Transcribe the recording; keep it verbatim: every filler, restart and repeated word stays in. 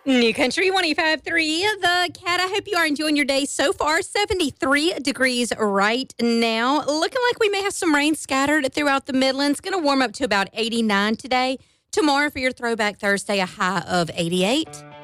New Country one oh five point three, The Cat. I hope you are enjoying your day so far. seventy-three degrees right now. Looking like we may have some rain scattered throughout the Midlands. Going to warm up to about eighty-nine today. Tomorrow for your Throwback Thursday, a high of eighty-eight.